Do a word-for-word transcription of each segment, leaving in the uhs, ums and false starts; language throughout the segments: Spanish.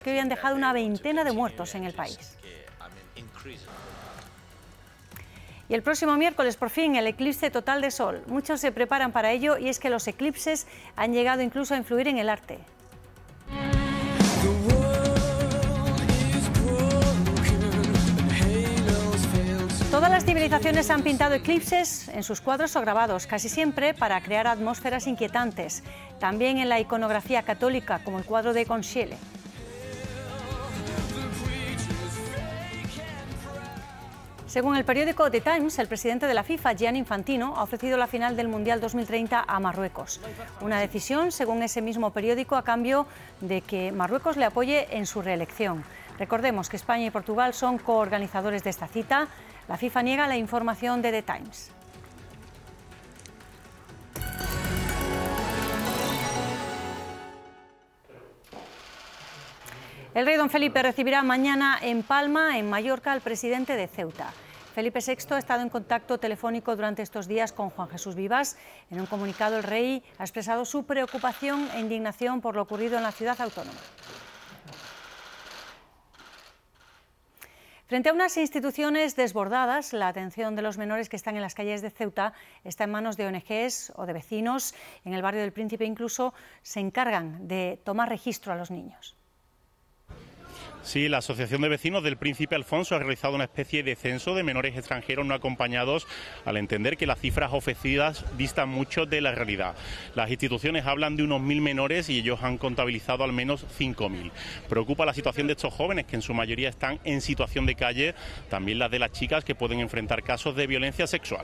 que hoy han dejado una veintena de muertos en el país. Y el próximo miércoles, por fin, el eclipse total de Sol. Muchos se preparan para ello y es que los eclipses han llegado incluso a influir en el arte. Todas las civilizaciones han pintado eclipses en sus cuadros o grabados, casi siempre para crear atmósferas inquietantes. También en la iconografía católica, como el cuadro de Concielo. Según el periódico The Times, el presidente de la FIFA, Gianni Infantino, ha ofrecido la final del Mundial dos mil treinta a Marruecos. Una decisión, según ese mismo periódico, a cambio de que Marruecos le apoye en su reelección. Recordemos que España y Portugal son coorganizadores de esta cita. La FIFA niega la información de The Times. El rey don Felipe recibirá mañana en Palma, en Mallorca, al presidente de Ceuta. Felipe sexto ha estado en contacto telefónico durante estos días con Juan Jesús Vivas. En un comunicado, el rey ha expresado su preocupación e indignación por lo ocurrido en la ciudad autónoma. Frente a unas instituciones desbordadas, la atención de los menores que están en las calles de Ceuta está en manos de O N Ges o de vecinos. En el barrio del Príncipe incluso se encargan de tomar registro a los niños. Sí, la Asociación de Vecinos del Príncipe Alfonso ha realizado una especie de censo de menores extranjeros no acompañados, al entender que las cifras ofrecidas distan mucho de la realidad. Las instituciones hablan de unos mil menores y ellos han contabilizado al menos cinco mil. Preocupa la situación de estos jóvenes, que en su mayoría están en situación de calle, también la de las chicas, que pueden enfrentar casos de violencia sexual.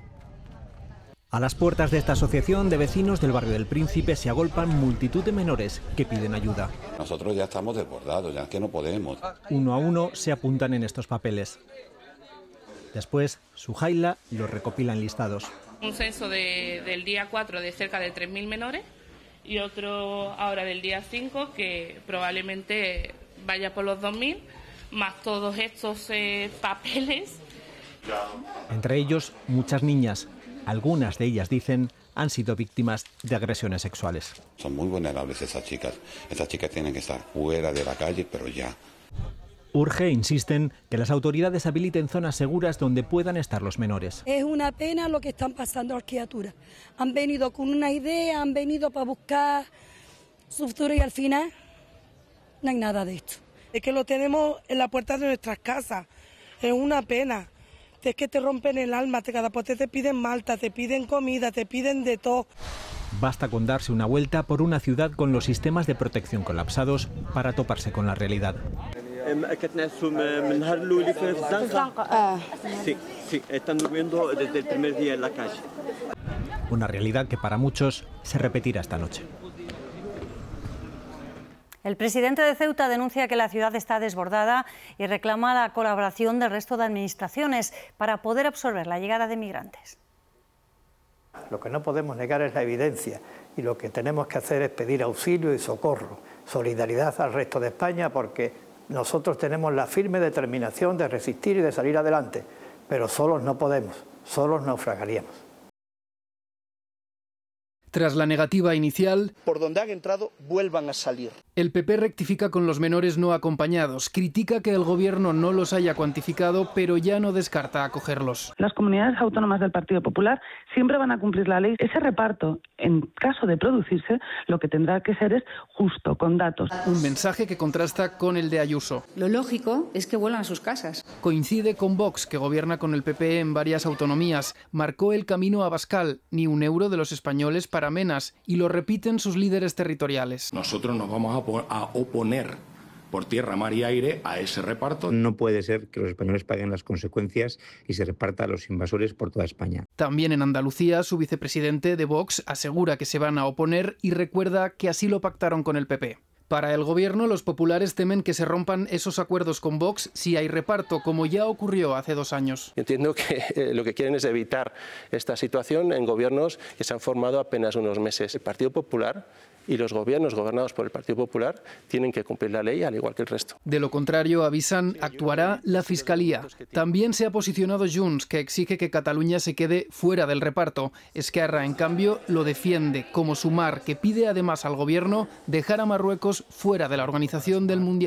A las puertas de esta asociación de vecinos del barrio del Príncipe se agolpan multitud de menores que piden ayuda. Nosotros ya estamos desbordados, ya es que no podemos. Uno a uno se apuntan en estos papeles. Después, Sujaila los recopila en listados. Un censo de, del día cuatro de cerca de tres mil menores y otro ahora del día cinco que probablemente vaya por los dos mil, más todos estos eh, papeles. Entre ellos, muchas niñas. Algunas de ellas, dicen, han sido víctimas de agresiones sexuales. Son muy vulnerables esas chicas. Esas chicas tienen que estar fuera de la calle, pero ya. Urge, insisten, que las autoridades habiliten zonas seguras donde puedan estar los menores. Es una pena lo que están pasando a las criaturas. Han venido con una idea, han venido para buscar su futuro y al final no hay nada de esto. Es que lo tenemos en la puerta de nuestras casas. Es una pena. Es que te rompen el alma, te cada pote te piden malta, te piden comida, te piden de todo. Basta con darse una vuelta por una ciudad con los sistemas de protección colapsados para toparse con la realidad. Sí, sí, están durmiendo desde el primer día en la calle. Una realidad que para muchos se repetirá esta noche. El presidente de Ceuta denuncia que la ciudad está desbordada y reclama la colaboración del resto de administraciones para poder absorber la llegada de migrantes. Lo que no podemos negar es la evidencia y lo que tenemos que hacer es pedir auxilio y socorro, solidaridad al resto de España, porque nosotros tenemos la firme determinación de resistir y de salir adelante, pero solos no podemos, solos naufragaríamos. Tras la negativa inicial, por donde han entrado vuelvan a salir. El P P rectifica con los menores no acompañados, critica que el gobierno no los haya cuantificado, pero ya no descarta acogerlos. Las comunidades autónomas del Partido Popular siempre van a cumplir la ley. Ese reparto, en caso de producirse, lo que tendrá que ser es justo, con datos. Un mensaje que contrasta con el de Ayuso. Lo lógico es que vuelvan a sus casas. Coincide con Vox, que gobierna con el P P en varias autonomías. Marcó el camino a Abascal, ni un euro de los españoles para Menas, y lo repiten sus líderes territoriales. Nosotros nos vamos a a oponer por tierra, mar y aire a ese reparto. No puede ser que los españoles paguen las consecuencias y se reparta a los invasores por toda España. También en Andalucía, su vicepresidente de Vox asegura que se van a oponer y recuerda que así lo pactaron con el P P. Para el gobierno, los populares temen que se rompan esos acuerdos con Vox si hay reparto, como ya ocurrió hace dos años. Entiendo que eh, lo que quieren es evitar esta situación en gobiernos que se han formado apenas unos meses. El Partido Popular y los gobiernos gobernados por el Partido Popular tienen que cumplir la ley al igual que el resto. De lo contrario, avisan, actuará la Fiscalía. También se ha posicionado Junts, que exige que Cataluña se quede fuera del reparto. Esquerra, en cambio, lo defiende, como Sumar, que pide además al gobierno dejar a Marruecos fuera de la organización del Mundial.